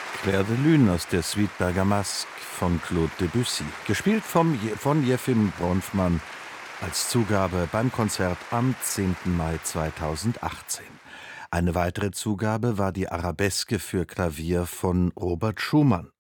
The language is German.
Clair de Lune aus der Suite Bergamasque von Claude Debussy, gespielt von Jefim Bronfmann als Zugabe beim Konzert am 10. Mai 2018. Eine weitere Zugabe war die Arabeske für Klavier von Robert Schumann.